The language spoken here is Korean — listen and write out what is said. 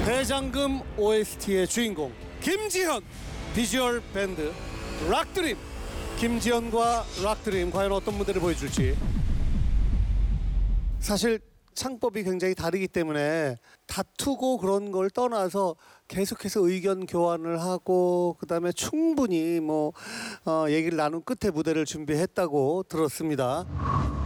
대장금 OST의 주인공 김지현, 비주얼 밴드 락드림. 김지현과 락드림 과연 어떤 무대를 보여줄지. 사실 창법이 굉장히 다르기 때문에 다투고 그런 걸 떠나서 계속해서 의견 교환을 하고 그다음에 충분히 얘기를 나눈 끝에 무대를 준비했다고 들었습니다.